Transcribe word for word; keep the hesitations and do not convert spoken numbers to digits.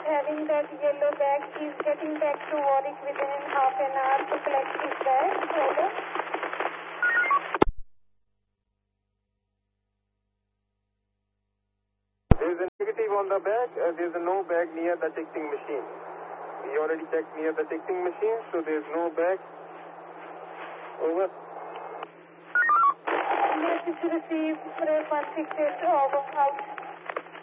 having that yellow bag. He's getting back to Warwick within half an hour to collect his bag. Over. There is a negative on the bag. Uh, there is a no bag near the ticketing machine. We already checked near the ticketing machine, so there is no bag. Over. Message received. Brave one six eight. Over. Out.